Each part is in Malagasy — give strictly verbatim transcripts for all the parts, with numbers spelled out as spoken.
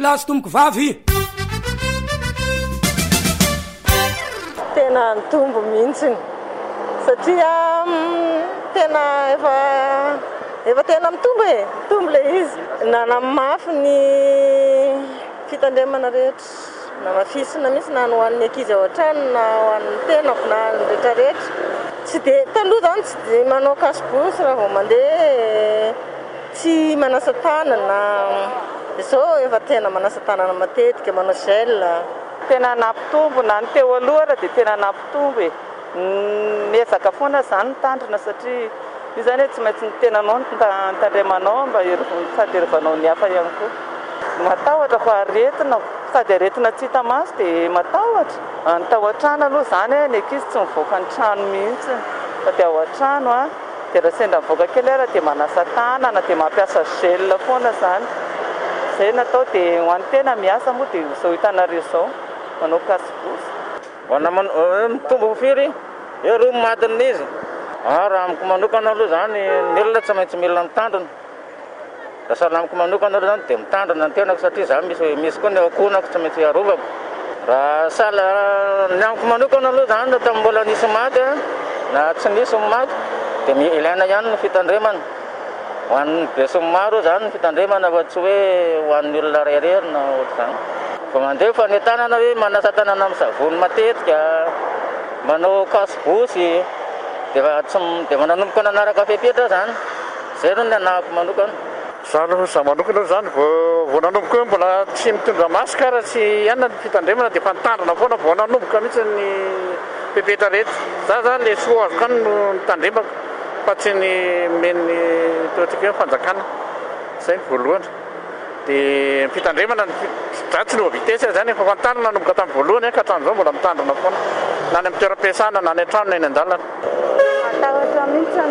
lahy sy tomboko vavy. Tena nitombo mihitsiny satria tena efa efa tena mitombo e mitombo le izy nanamafy ny fitandremana rehetra na mafisina misy na ho an'ny ankizy ao an-trano na ho an'ny tenako na ny rehetrarehetra. Tsy dia taloha zany tsy dia manao kasibosy raha vao mandeha tsy manasa tanana. Izao efa tena manasa tanana matetika, manao gel. Tena nampitombo na ny teo aloha raha dia tena nampitombo e. Miezaka foana izany ny tandrina satria io izany hoe tsy maintsy ny tenanao ny tandremanao mba sady hervanao ny hafa ihany koa. Matahotra fa aretina sady aretina tsy hita maso dia matahotra. Ny tao an-trano aloha izany ny ankizy tsy mivoaka ny trano mihitsy fa dia ao an-trano a dia raha sendra mivoaka kely ara dia manasa tanana dia mampiasa gel foana izany. Izay natao dia ho an'ny tena miasa moa dia izao hitanareo izao manao kasibosy. Mitombo firy eo roa madina izy. Raha amiko manokana aloha zany ny olona tsy maintsy mila mitandrina. Raha sahala amiko manokana aloha zany dia mitandrina ny tenako satria za misy misy koa ny akonako tsy maintsy arovako. Raha sahala ny amiko manokana aloha zany natao mbola nisy maty na tsy nisy maty dia ilaina ihany ny fitandremana. Ho an'ny be sy maro zany ny fitandremana fa tsy hoe ho an'ny olona reherery na ohatr'izany. Fa mandeha fa ny tanana hoe manasa tanana amin'ny savony matetika, manao kasibosy dia tsy dia mananomboka nanaraka fepetra zany. Izay no ny anahako manokana. Za aloha za manokana zany vao vao nanomboka hoe mbola tsy mitondra masika raha tsy ihana ny fitandremana dia fa nitandrina foana vao nanomboka mihitsy ny fepetra rehetra. Za zany le soa azo kany no nitandremako fa tsy ny men'ny toetrika hoe fanjakana. Izay ny voalohany. Dia fitandremana za tsy nova vitesy zany efa fantanana nanomboka tamin'ny voalohany ka hatramin'izao mbola mitandrina foana na ny amin'ny toeram-piasana na ny an-trano na ny an-dalana. Matahotra mihitsy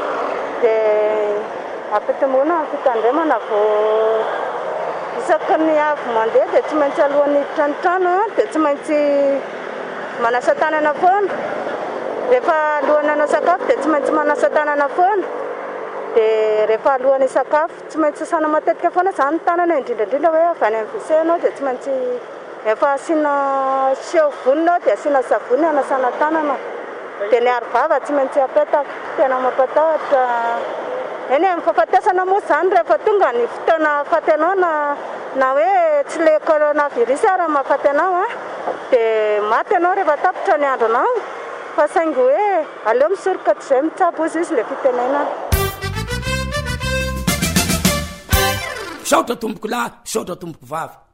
dia ampitomboana ny fitandremana vao isaky ny avy mandeha dia tsy maintsy alohan'ny hiditra ny trano dia tsy maintsy manasa tanana foana. Rehefa alohan'ny hanao sakafo dia tsy maintsy manasa tanana foana. Dia rehefa alohan'ny sakafo tsy maintsy sasana matetika foana izany ny tanana indrindrandrindra hoe avy any amin'ny W C ianao dia tsy maintsy efa asiana savony dia asiana savony hanasana tanana. Dia ny arovava tsy maintsy apetaka. Tena mampatahotra. Eny amin'ny fahafatesana moa izany rehefa tonga ny fotoana ahafaty anao na na hoe tsy le coronavirus ara mahafaty anao dia maty anao rehefa tapitra ny andronao. Fa saingy hoe aleo misoroka tsy izay mitsabo izy izy le fitenenana. Saotra tomboko lahy, saotra tomboko vavy.